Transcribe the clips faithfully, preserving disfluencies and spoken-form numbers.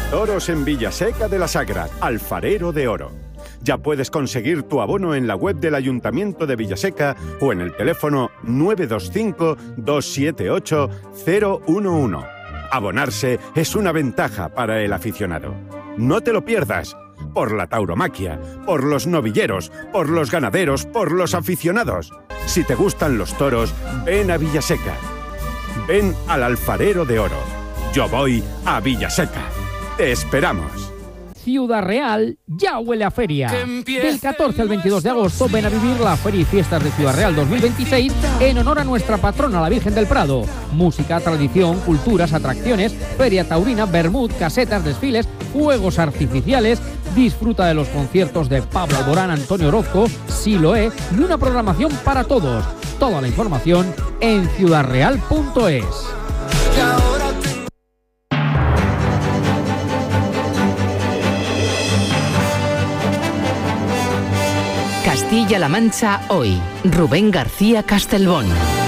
Toros en Villaseca de la Sagra, Alfarero de Oro. Ya puedes conseguir tu abono en la web del Ayuntamiento de Villaseca o en el teléfono nueve dos cinco, dos siete ocho, cero uno uno. Abonarse es una ventaja para el aficionado. No te lo pierdas. Por la tauromaquia, por los novilleros, por los ganaderos, por los aficionados. Si te gustan los toros, ven a Villaseca. Ven al Alfarero de Oro. Yo voy a Villaseca. ¡Te esperamos! Ciudad Real ya huele a feria. Del catorce al veintidós de agosto ven a vivir la Feria y Fiestas de Ciudad Real dos mil veintiséis en honor a nuestra patrona, la Virgen del Prado. Música, tradición, culturas, atracciones, feria taurina, bermud, casetas, desfiles, fuegos artificiales. Disfruta de los conciertos de Pablo Alborán, Antonio Orozco, Siloé y una programación para todos. Toda la información en ciudad real punto es. Castilla-La Mancha hoy. Rubén García Castelbón.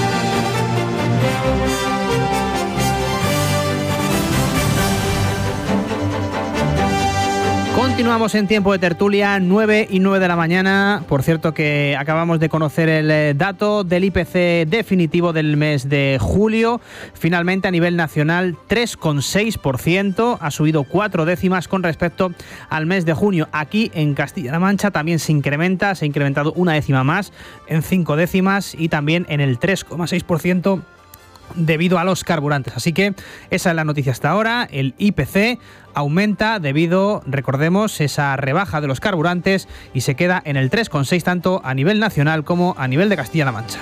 Continuamos en tiempo de tertulia, nueve y nueve de la mañana. Por cierto que acabamos de conocer el dato del I P C definitivo del mes de julio. Finalmente a nivel nacional tres coma seis por ciento, ha subido cuatro décimas con respecto al mes de junio. Aquí en Castilla-La Mancha también se incrementa, se ha incrementado una décima más en cinco décimas y también en el tres coma seis por ciento debido a los carburantes. Así que esa es la noticia hasta ahora. El I P C aumenta debido, recordemos, esa rebaja de los carburantes y se queda en el tres coma seis tanto a nivel nacional como a nivel de Castilla-La Mancha.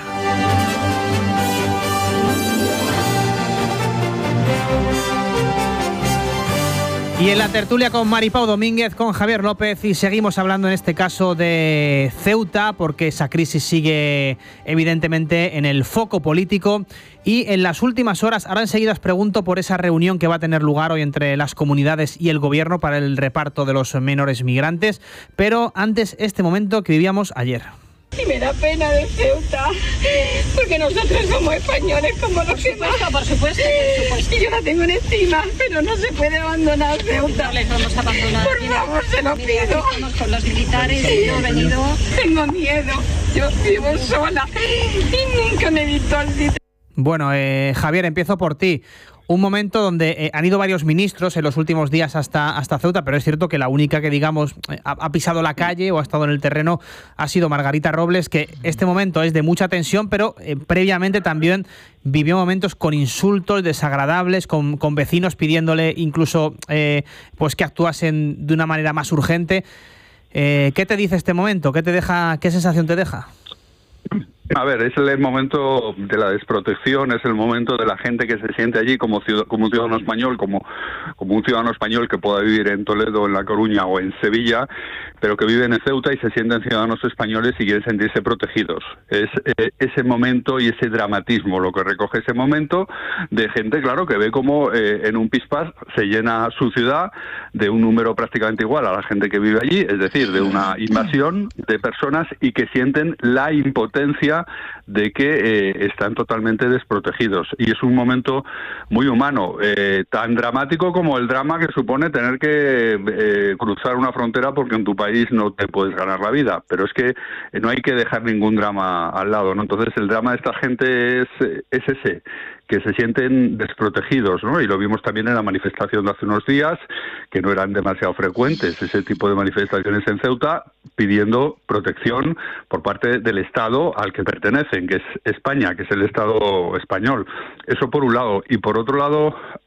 Y en la tertulia con Maripau Domínguez, con Javier López, y seguimos hablando en este caso de Ceuta, porque esa crisis sigue evidentemente en el foco político. Y en las últimas horas, ahora enseguida os pregunto por esa reunión que va a tener lugar hoy entre las comunidades y el gobierno para el reparto de los menores migrantes, pero antes este momento que vivíamos ayer. Y me da pena de Ceuta, porque nosotros somos españoles como los demás. Por supuesto, por supuesto. Y yo la tengo en estima, pero no se puede abandonar Ceuta. No les vamos a abandonar. Por favor, se lo pido. Estamos con los militares, sí, yo he venido. Tengo miedo, yo vivo sola y nunca me he visto al sitio. Bueno, eh, Javier, empiezo por ti. Un momento donde eh, han ido varios ministros en los últimos días hasta, hasta Ceuta, pero es cierto que la única que, digamos, ha, ha pisado la calle o ha estado en el terreno ha sido Margarita Robles, que este momento es de mucha tensión, pero eh, previamente también vivió momentos con insultos desagradables, con, con vecinos pidiéndole incluso eh, pues que actuasen de una manera más urgente. Eh, ¿Qué te dice este momento? ¿Qué te deja? ¿Qué sensación te deja? A ver, es el momento de la desprotección, es el momento de la gente que se siente allí como ciudad, como un ciudadano español, como, como un ciudadano español que pueda vivir en Toledo, en La Coruña o en Sevilla, pero que viven en Ceuta y se sienten ciudadanos españoles y quieren sentirse protegidos. Es eh, ese momento y ese dramatismo lo que recoge ese momento de gente, claro, que ve como eh, en un pispás se llena su ciudad de un número prácticamente igual a la gente que vive allí, es decir, de una invasión de personas y que sienten la impotencia de que eh, están totalmente desprotegidos. Y es un momento muy humano, eh, tan dramático como el drama que supone tener que eh, cruzar una frontera porque en tu país no te puedes ganar la vida. Pero es que eh, no hay que dejar ningún drama al lado, ¿no? Entonces el drama de esta gente es, es ese, que se sienten desprotegidos, ¿no? Y lo vimos también en la manifestación de hace unos días, que no eran demasiado frecuentes, ese tipo de manifestaciones en Ceuta, pidiendo protección por parte del Estado al que pertenecen, que es España, que es el Estado español. Eso por un lado. Y por otro lado,